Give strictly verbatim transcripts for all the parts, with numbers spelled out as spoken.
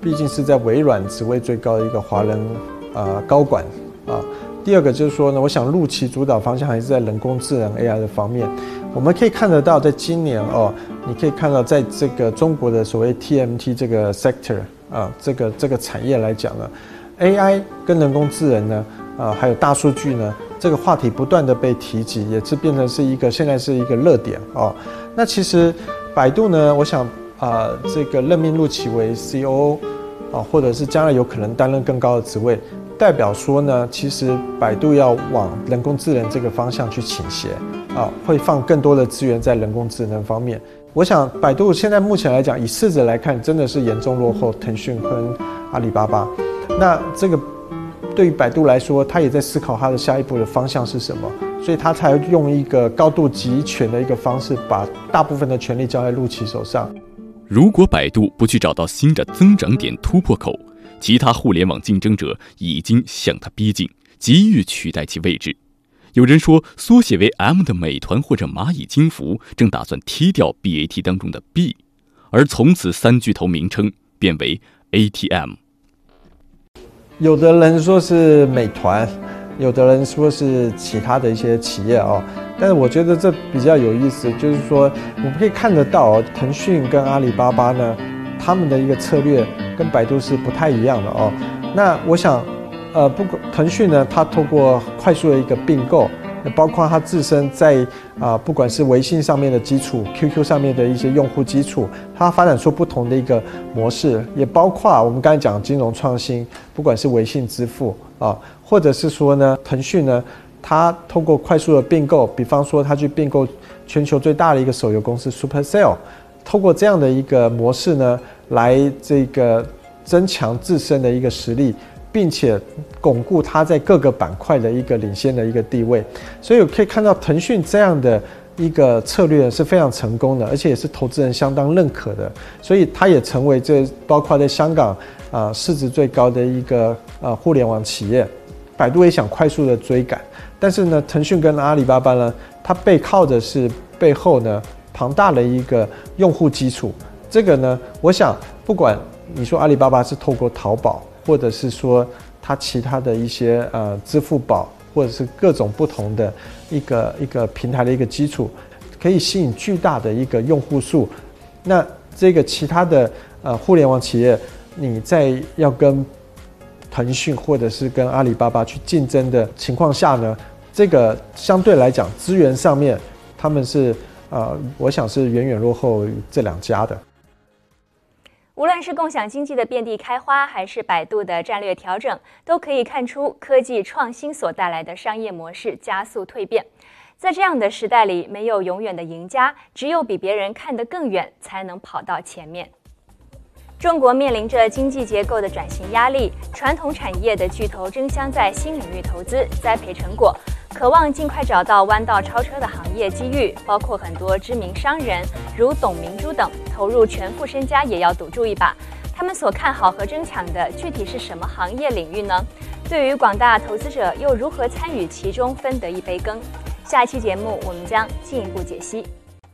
毕竟是在微软职位最高的一个华人呃高管啊。第二个就是说呢，我想陆琪主导方向还是在人工智能 A I 的方面。我们可以看得到，在今年哦，你可以看到在这个中国的所谓 T M T 这个 sector 啊，这个这个产业来讲呢 ，A I 跟人工智能呢，啊，还有大数据呢，这个话题不断的被提及，也是变成是一个现在是一个热点哦。那其实百度呢，我想啊，这个任命陆琪为 C O O 啊，或者是将来有可能担任更高的职位。代表说呢，其实百度要往人工智能这个方向去倾斜啊，会放更多的资源在人工智能方面。我想百度现在目前来讲，以市值来看，真的是严重落后腾讯跟阿里巴巴。那这个对于百度来说，它也在思考它的下一步的方向是什么，所以它才用一个高度集权的一个方式，把大部分的权力交在陆琪手上。 如果百度不去找到新的增长点突破口，其他互联网竞争者已经向它逼近，急于取代其位置。有人说，缩写为 M 的美团或者蚂蚁金服正打算踢掉 B A T 当中的 B， 而从此三巨头名称变为 A T M。 有的人说是美团，有的人说是其他的一些企业哦，但是我觉得这比较有意思，就是说我们可以看得到哦，腾讯跟阿里巴巴呢，他们的一个策略跟百度是不太一样的哦。那我想，呃，不过腾讯呢，它透过快速的一个并购，包括它自身在啊、呃，不管是微信上面的基础 ，Q Q 上面的一些用户基础，它发展出不同的一个模式，也包括我们刚才讲的金融创新，不管是微信支付啊，或者是说呢，腾讯呢，它透过快速的并购，比方说它去并购全球最大的一个手游公司 Supercell。透过这样的一个模式呢，来这个增强自身的一个实力，并且巩固它在各个板块的一个领先的一个地位。所以我可以看到腾讯这样的一个策略是非常成功的，而且也是投资人相当认可的。所以它也成为这包括在香港啊、呃、市值最高的一个呃互联网企业。百度也想快速的追赶，但是呢，腾讯跟阿里巴巴呢，它背靠的是背后呢。庞大的一个用户基础，这个呢，我想不管你说阿里巴巴是透过淘宝，或者是说它其他的一些呃支付宝，或者是各种不同的一个一个平台的一个基础，可以吸引巨大的一个用户数。那这个其他的呃互联网企业，你在要跟腾讯或者是跟阿里巴巴去竞争的情况下呢，这个相对来讲资源上面他们是。呃，我想是远远落后于这两家的。 无论是共享经济的遍地开花，还是百度的战略调整，都可以看出科技创新所带来的商业模式加速蜕变。在这样的时代里，没有永远的赢家，只有比别人看得更远，才能跑到前面。中国面临着经济结构的转型压力，传统产业的巨头争相在新领域投资，栽培成果，渴望尽快找到弯道超车的行业机遇。包括很多知名商人，如董明珠等，投入全副身家也要赌注一把。他们所看好和争抢的具体是什么行业领域呢？对于广大投资者，又如何参与其中，分得一杯羹？下期节目我们将进一步解析。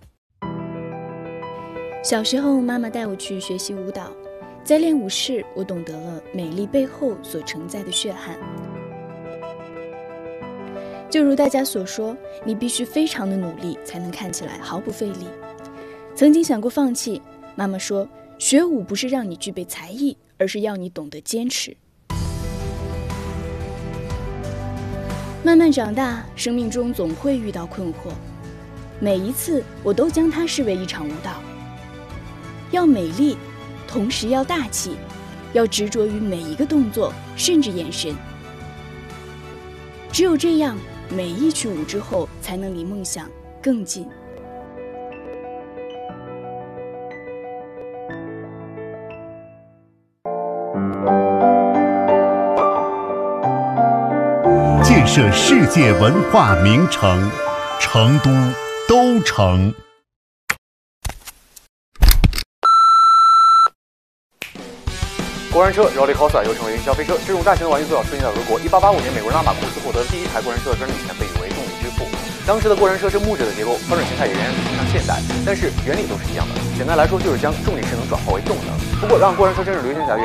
小时候，妈妈带我去学习舞蹈，在练舞室，我懂得了美丽背后所承载的血汗。就如大家所说，你必须非常的努力，才能看起来毫不费力。曾经想过放弃，妈妈说，学舞不是让你具备才艺，而是要你懂得坚持。慢慢长大，生命中总会遇到困惑，每一次我都将它视为一场舞蹈。要美丽，同时要大气，要执着于每一个动作，甚至眼神。只有这样，每一曲舞之后，才能离梦想更近。 建设世界文化名城，成都都城。 过山车绕里 cos 又称为云霄飞车，这种大型的玩具最早出现在俄国。一八八五年，美国人拉马库斯获得第一台过山车的专利权，被誉为动力之父。当时的过山车是木质的结构，发展形态也仍然非常现代，但是原理都是一样的。简单来说，就是将重力势能转化为动能。不过，让过山车真正流行起来的原